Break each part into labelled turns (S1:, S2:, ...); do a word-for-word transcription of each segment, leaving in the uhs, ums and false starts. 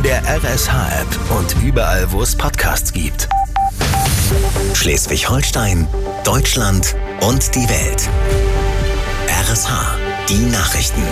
S1: in der R S H-App und überall, wo es Podcasts gibt. Schleswig-Holstein, Deutschland und die Welt. R S H, die Nachrichten.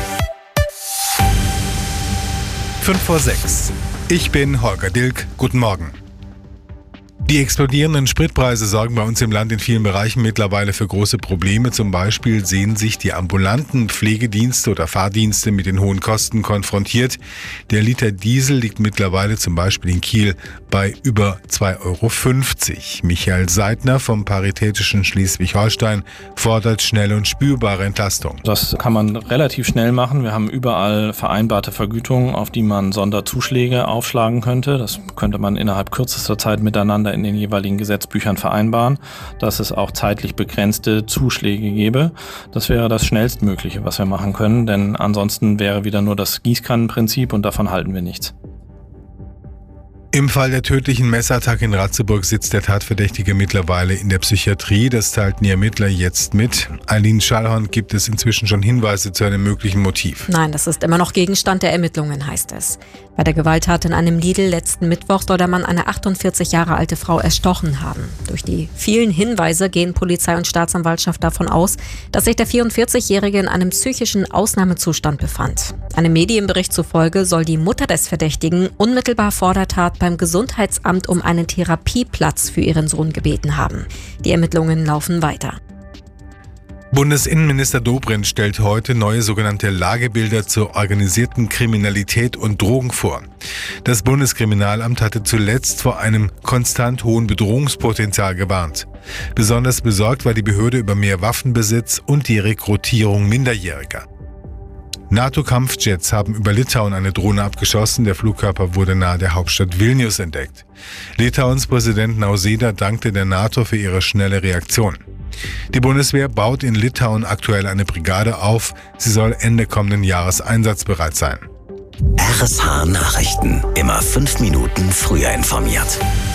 S2: fünf vor sechs. Ich bin Holger Dilk. Guten Morgen. Die explodierenden Spritpreise sorgen bei uns im Land in vielen Bereichen mittlerweile für große Probleme. Zum Beispiel sehen sich die ambulanten Pflegedienste oder Fahrdienste mit den hohen Kosten konfrontiert. Der Liter Diesel liegt mittlerweile zum Beispiel in Kiel bei über zwei Euro fünfzig. Michael Seidner vom Paritätischen Schleswig-Holstein fordert schnelle und spürbare Entlastung.
S3: Das kann man relativ schnell machen. Wir haben überall vereinbarte Vergütungen, auf die man Sonderzuschläge aufschlagen könnte. Das könnte man innerhalb kürzester Zeit miteinander in den jeweiligen Gesetzbüchern vereinbaren, dass es auch zeitlich begrenzte Zuschläge gäbe. Das wäre das Schnellstmögliche, was wir machen können, denn ansonsten wäre wieder nur das Gießkannenprinzip und davon halten wir nichts.
S2: Im Fall der tödlichen Messerattacke in Ratzeburg sitzt der Tatverdächtige mittlerweile in der Psychiatrie. Das teilten die Ermittler jetzt mit. Eileen Schallhorn, gibt es inzwischen schon Hinweise zu einem möglichen Motiv?
S4: Nein, das ist immer noch Gegenstand der Ermittlungen, heißt es. Bei der Gewalttat in einem Lidl letzten Mittwoch soll der Mann eine achtundvierzig Jahre alte Frau erstochen haben. Durch die vielen Hinweise gehen Polizei und Staatsanwaltschaft davon aus, dass sich der vierundvierzigjährige in einem psychischen Ausnahmezustand befand. Einem Medienbericht zufolge soll die Mutter des Verdächtigen unmittelbar vor der Tat beim Gesundheitsamt um einen Therapieplatz für ihren Sohn gebeten haben. Die Ermittlungen laufen weiter.
S2: Bundesinnenminister Dobrindt stellt heute neue sogenannte Lagebilder zur organisierten Kriminalität und Drogen vor. Das Bundeskriminalamt hatte zuletzt vor einem konstant hohen Bedrohungspotenzial gewarnt. Besonders besorgt war die Behörde über mehr Waffenbesitz und die Rekrutierung Minderjähriger. NATO-Kampfjets haben über Litauen eine Drohne abgeschossen. Der Flugkörper wurde nahe der Hauptstadt Vilnius entdeckt. Litauens Präsident Nausėda dankte der NATO für ihre schnelle Reaktion. Die Bundeswehr baut in Litauen aktuell eine Brigade auf. Sie soll Ende kommenden Jahres einsatzbereit sein.
S1: R S H Nachrichten. Immer fünf Minuten früher informiert.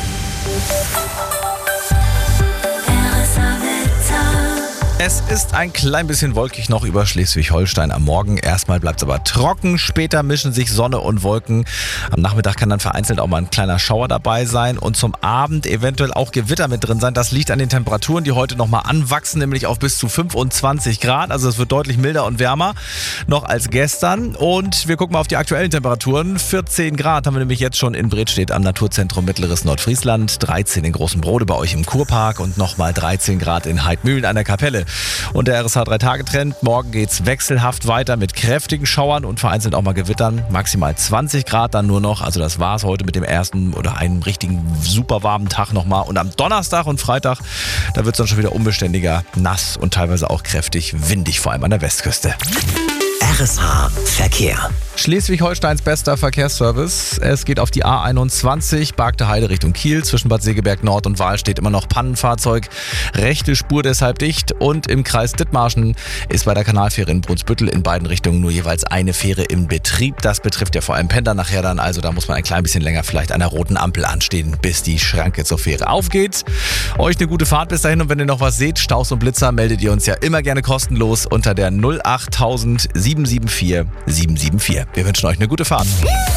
S5: Es ist ein klein bisschen wolkig noch über Schleswig-Holstein am Morgen. Erstmal bleibt es aber trocken, später mischen sich Sonne und Wolken. Am Nachmittag kann dann vereinzelt auch mal ein kleiner Schauer dabei sein und zum Abend eventuell auch Gewitter mit drin sein. Das liegt an den Temperaturen, die heute nochmal anwachsen, nämlich auf bis zu fünfundzwanzig Grad. Also es wird deutlich milder und wärmer noch als gestern. Und wir gucken mal auf die aktuellen Temperaturen. vierzehn Grad haben wir nämlich jetzt schon in Bredstedt am Naturzentrum Mittleres Nordfriesland, dreizehn in Großen Brode bei euch im Kurpark und nochmal dreizehn Grad in Heidmühlen an der Kapelle. Und der R S H drei Tage Trend. Morgen geht's wechselhaft weiter mit kräftigen Schauern und vereinzelt auch mal Gewittern. Maximal zwanzig Grad dann nur noch. Also das war's heute mit dem ersten oder einem richtigen super warmen Tag nochmal. Und am Donnerstag und Freitag, da wird's dann schon wieder unbeständiger, nass und teilweise auch kräftig windig, vor allem an der Westküste.
S1: R S H Verkehr.
S5: Schleswig-Holsteins bester Verkehrsservice. Es geht auf die A einundzwanzig, Bargte Heide Richtung Kiel. Zwischen Bad Segeberg Nord und Wahl steht immer noch Pannenfahrzeug. Rechte Spur deshalb dicht. Und im Kreis Dithmarschen ist bei der Kanalfähre in Brunsbüttel in beiden Richtungen nur jeweils eine Fähre im Betrieb. Das betrifft ja vor allem Pendler nachher dann. Also da muss man ein klein bisschen länger vielleicht an der roten Ampel anstehen, bis die Schranke zur Fähre aufgeht. Euch eine gute Fahrt bis dahin. Und wenn ihr noch was seht, Staus und Blitzer, meldet ihr uns ja immer gerne kostenlos unter der null acht tausend sieben sieben vier sieben sieben vier. Wir wünschen euch eine gute Fahrt.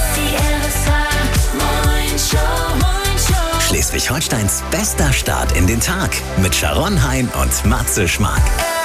S1: Schleswig-Holsteins bester Start in den Tag mit Sharon Hein und Matze Schmark.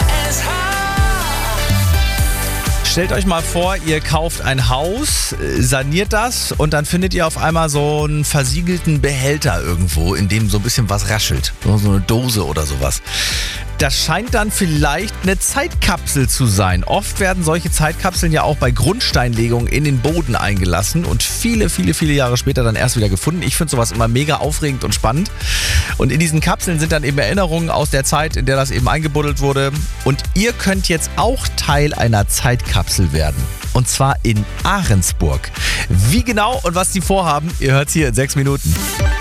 S5: Stellt euch mal vor, ihr kauft ein Haus, saniert das und dann findet ihr auf einmal so einen versiegelten Behälter irgendwo, in dem so ein bisschen was raschelt. So eine Dose oder sowas. Das scheint dann vielleicht eine Zeitkapsel zu sein. Oft werden solche Zeitkapseln ja auch bei Grundsteinlegungen in den Boden eingelassen und viele, viele, viele Jahre später dann erst wieder gefunden. Ich finde sowas immer mega aufregend und spannend. Und in diesen Kapseln sind dann eben Erinnerungen aus der Zeit, in der das eben eingebuddelt wurde. Und ihr könnt jetzt auch Teil einer Zeitkapsel werden. Und zwar in Ahrensburg. Wie genau und was die vorhaben, ihr hört es hier in sechs Minuten.